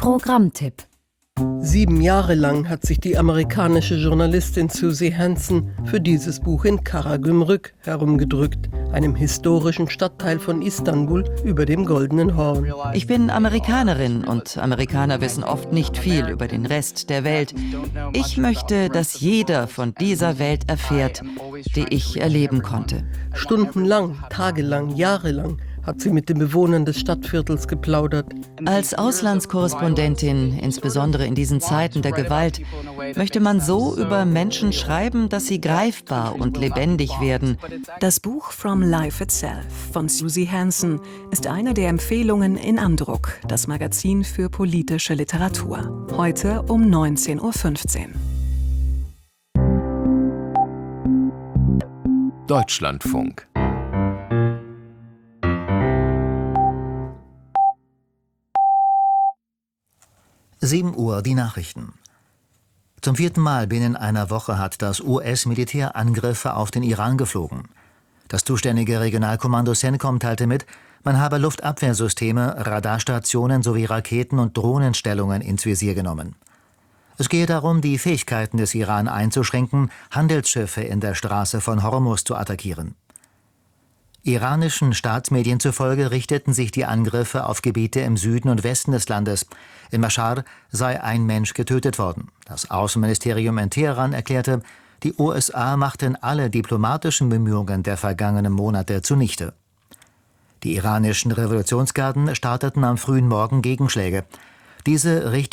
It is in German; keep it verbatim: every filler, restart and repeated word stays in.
Programmtipp. Sieben Jahre lang hat sich die amerikanische Journalistin Susie Hansen für dieses Buch in Karagümrük herumgedrückt, einem historischen Stadtteil von Istanbul über dem Goldenen Horn. Ich bin Amerikanerin und Amerikaner wissen oft nicht viel über den Rest der Welt. Ich möchte, dass jeder von dieser Welt erfährt, die ich erleben konnte. Stundenlang, tagelang, jahrelang hat sie mit den Bewohnern des Stadtviertels geplaudert. Als Auslandskorrespondentin, insbesondere in diesen Zeiten der Gewalt, möchte man so über Menschen schreiben, dass sie greifbar und lebendig werden. Das Buch From Life Itself von Susie Hansen ist eine der Empfehlungen in Andruck, das Magazin für politische Literatur. Heute um neunzehn Uhr fünfzehn. Deutschlandfunk. sieben Uhr, die Nachrichten. Zum vierten Mal binnen einer Woche hat das U S-Militär Angriffe auf den Iran geflogen. Das zuständige Regionalkommando CENTCOM teilte mit, man habe Luftabwehrsysteme, Radarstationen sowie Raketen- und Drohnenstellungen ins Visier genommen. Es gehe darum, die Fähigkeiten des Iran einzuschränken, Handelsschiffe in der Straße von Hormuz zu attackieren. Iranischen Staatsmedien zufolge richteten sich die Angriffe auf Gebiete im Süden und Westen des Landes. In Mashhad sei ein Mensch getötet worden. Das Außenministerium in Teheran erklärte, die U S A machten alle diplomatischen Bemühungen der vergangenen Monate zunichte. Die iranischen Revolutionsgarden starteten am frühen Morgen Gegenschläge. Diese richteten